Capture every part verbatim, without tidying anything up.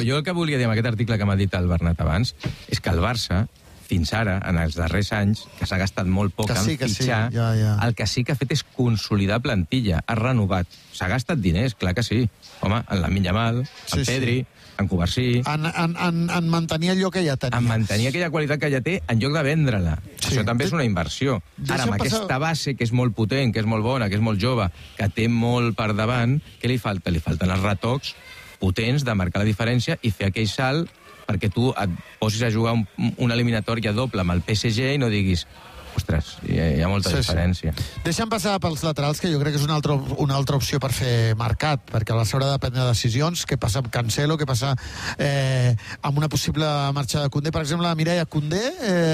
Però jo el que volia dir amb aquest article que m'ha dit el Bernat abans és que el Barça, fins ara, en els darrers anys, que s'ha gastat molt poc sí, en fitxar, sí. ja, ja. el que sí que ha fet és consolidar plantilla, ha renovat. S'ha gastat diners, clar que sí. Home, en Lamine Yamal, en sí, Pedri, sí. en Covarsí... En, en, en, en mantenir allò que ja tenia. En mantenir aquella qualitat que ja té en lloc de vendre-la. Sí. Això també és una inversió. Ara, amb passar... aquesta base, que és molt potent, que és molt bona, que és molt jove, que té molt per davant, què li falta? Li falten els retocs potents de marcar la diferència i fer aquell salt perquè tu et posis a jugar un, una eliminatòria doble amb el P S G i no diguis ostres, hi ha, hi ha molta sí, diferència. Sí. Deixa'm passar pels laterals, que jo crec que és una altra, una altra opció per fer mercat, perquè a la s'haurà de prendre decisions. Què passa amb Cancelo, què passa eh, amb una possible marxa de Koundé. Per exemple, la Mireia Koundé,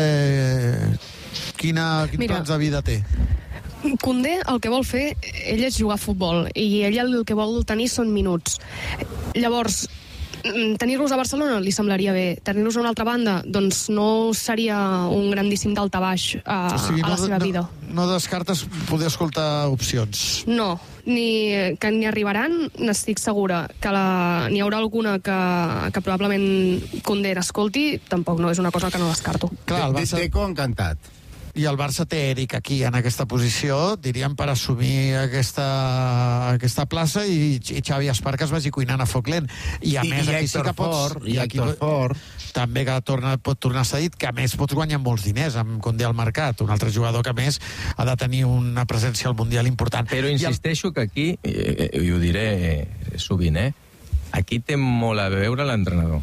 eh, quina, quin Mira, plans de vida té? Koundé el que vol fer, ell és jugar a futbol, i ell el que vol tenir són minuts. Llavors, tenir-los a Barcelona li semblaria bé. Tenir-los a una altra banda, doncs no seria un grandíssim daltabaix a, o sigui, a la no, seva no, vida. No descartes poder escoltar opcions? No, ni que n'hi arribaran, n'estic segura. Que la, n'hi haurà alguna que, que probablement Koundé escolti, tampoc no és una cosa que no descarto. Clar, el Barça... Deco encantat. I el Barça té Eric aquí, en aquesta posició, diríem, per assumir aquesta, aquesta plaça i, i Xavi Esparca es vagi cuinant a foc lent. I a I, més, i aquí sí que pots... Fort, I Héctor Fort. També que torna, pot tornar cedit, que a més pots guanyar molts diners amb Koundé al mercat. Un altre jugador que a més ha de tenir una presència al Mundial important. Però insisteixo que aquí, i, i ho diré sovint, eh? Aquí té molt a veure l'entrenador.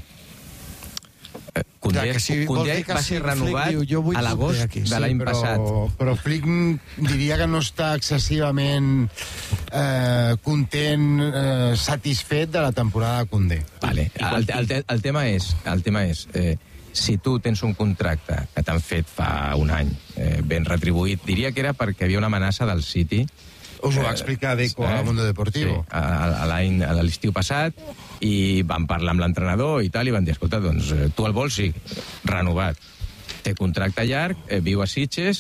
Koundé, ja, si Koundé va ser renovat Flick, diu, a l'agost de sí, l'any però, passat. Però Flick diria que no està excessivament eh, content, eh, satisfet de la temporada de Koundé. Vale. El, el, el tema és, el tema és eh, si tu tens un contracte que t'han fet fa un any eh, ben retribuït, diria que era perquè havia una amenaça del City. Us ho va explicar Deco eh, a Mundo Deportivo. Sí, a, a, a l'estiu passat, i van parlar amb l'entrenador i tal, i van dir, escolta, doncs tu el vols, sí, renovat. Té contracte llarg, eh, viu a Sitges,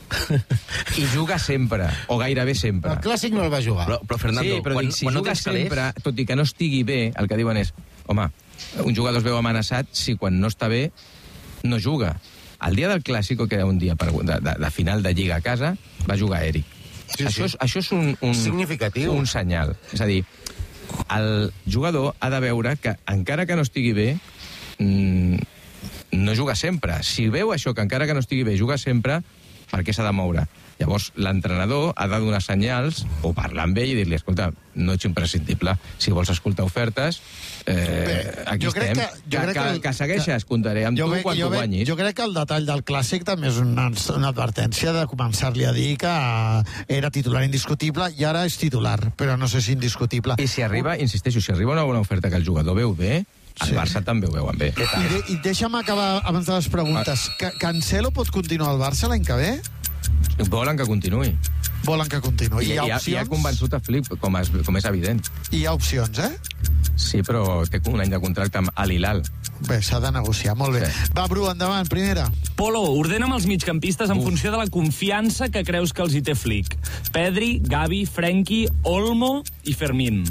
i juga sempre, o gairebé sempre. El clàssic no el va jugar. Però, però Fernando, sí, però quan, dic, si quan juga no sempre, tot i que no estigui bé, el que diuen és, home, un jugador es veu amenaçat si quan no està bé no juga. El dia del Clàssico, que era un dia per, de, de, de final de Lliga a casa, va jugar Eric. Sí, això, sí. És, això és un, un, significatiu. Un senyal. És a dir, el jugador ha de veure que, encara que no estigui bé, mmm, no juga sempre. Si veu això, que encara que no estigui bé, juga sempre, per què s'ha de moure? Llavors, l'entrenador ha de donar senyals, o parlar amb ell i dir-li, escolta, no ets imprescindible. Si vols escoltar ofertes, eh, Bé, aquí estem. Que, que, que, que, que segueixes, que, comptaré amb tu quan tu guanyis. Jo crec que el detall del Clàssic també és una, una advertència de començar-li a dir que era titular indiscutible i ara és titular, però no sé si indiscutible. I si arriba, insisteixo, si arriba una bona oferta que el jugador veu bé, el sí. Barça també ho veuen bé. I, de, i deixa'm acabar abans de les preguntes. Ah. Cancelo pot continuar al Barça l'any que ve? Volen que continuï. Volen que continuï. I, I hi ha i, opcions? I ha convençut a Flick, com és, com és evident. I hi ha opcions, eh? Sí, però té un any de contracte amb Al Hilal. Bé, s'ha de negociar, molt bé. Sí. Va, Bru, endavant, primera. Polo, ordena'm els migcampistes en Uf. funció de la confiança que creus que els hi té Flick. Pedri, Gavi, Frenkie, Olmo i Fermín.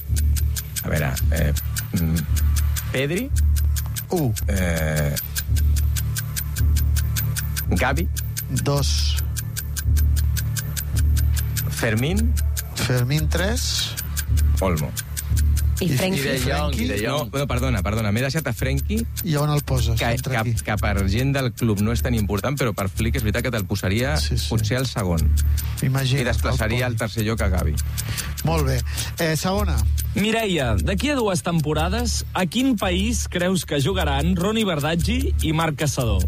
A veure, eh, Pedri... Un. Eh, Gavi. Dos. Fermín. Fermín, tres. Olmo. I Frenkie. I de Jong, i de Jong. No, perdona, perdona, m'he deixat a Frenkie. I on el poses? Que, que, que per gent del club no és tan important, però per Flick és veritat que te'l posaria sí, sí. potser al segon. Imagina't. I desplaçaria al tercer lloc a Gavi. Molt bé. Eh, segona. Mireia, d'aquí a dues temporades, a quin país creus que jugaran Roni Bardaggi i Marc Caçador?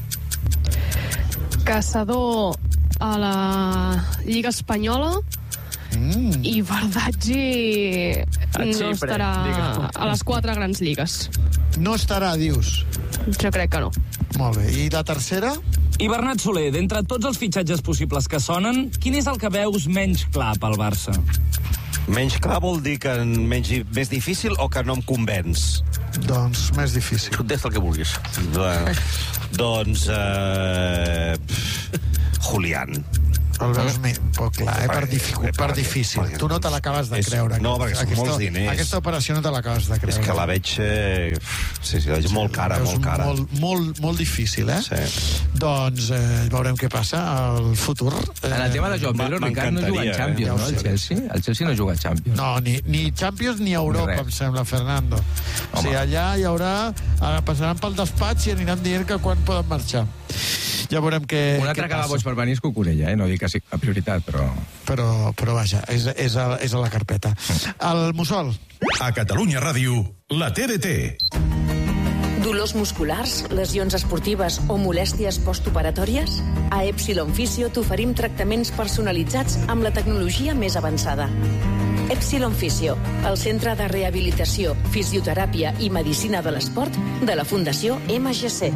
Caçador a la Lliga Espanyola mm. i Bardaggi no estarà a les quatre grans lligues. No estarà, dius? Jo crec que no. Molt bé. I la tercera? I Bernat Soler, d'entre tots els fitxatges possibles que sonen, quin és el que veus menys clar pel Barça? Menys clar vol dir que menys, més difícil o que no em convenç? Doncs més difícil. Contesta el que vulguis. Bueno, doncs... Eh, Julián. Això el veus mi... Però clar, eh, per, dificu... per difícil. Tu no te l'acabes de creure. No, perquè són aquesta, molts diners. Aquesta operació no te l'acabes de creure. És que la veig... Eh... Sí, sí, la veig molt cara, és molt cara. Molt, molt, molt difícil, eh? Sí. Doncs eh, veurem què passa al futur. En el tema de Joan Pedro, Ricard no juga en Champions, eh? no? El Chelsea? El Chelsea no juga a Champions. No, ni, ni Champions ni Europa, em sembla, Fernando. Home. O sigui, allà hi haurà... Passaran pel despatx i aniran dient que quan poden marxar. Ja veurem què Un altre què que va passa. boig per venir és Cucurella, eh? No dic que sigui a prioritat, però... Però, però vaja, és, és, a, és a la carpeta. El Mussol. A Catalunya Ràdio, la T D T. Dolors musculars, lesions esportives o molèsties postoperatòries? A Epsilon Fisio t'oferim tractaments personalitzats amb la tecnologia més avançada. Epsilon Fisio, el centre de rehabilitació, fisioteràpia i medicina de l'esport de la Fundació M G C.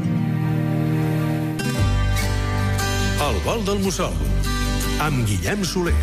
El gol del Mussol, amb Guillem Soler.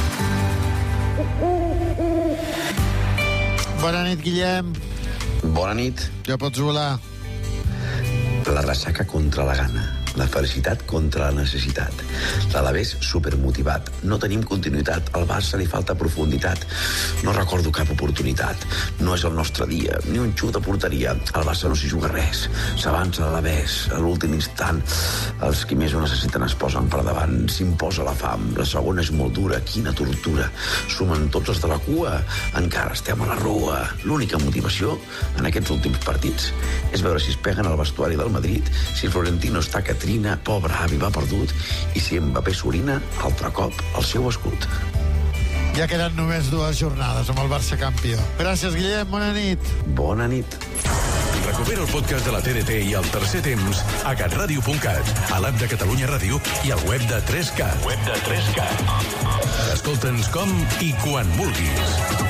Bona nit, Guillem. Bona nit. Ja pots volar. La ressaca contra la gana, la felicitat contra la necessitat. L'Alavés supermotivat. No tenim continuïtat. Al Barça li falta profunditat. No recordo cap oportunitat. No és el nostre dia. Ni un xut a porteria. Al Barça no s'hi juga res. S'avança l'Alavés. A l'últim instant, els qui més ho necessiten es posen per davant. S'imposa la fam. La segona és molt dura. Quina tortura. Sumen tots els de la cua. Encara estem a la rua. L'única motivació en aquests últims partits és veure si es peguen al vestuari del Madrid, si Florentino està Catrina, pobre avi va perdut, i si Mbappé s'orina, altre cop, el seu escut. Ja queden només dues jornades amb el Barça campió. Gràcies, Guillem, bona nit. Bona nit. Recupera el podcast de la T D T i el tercer temps a catradio punt cat, a l'app de Catalunya Ràdio i al web de tres K. Web de tres K. Escolta'ns com i quan vulguis.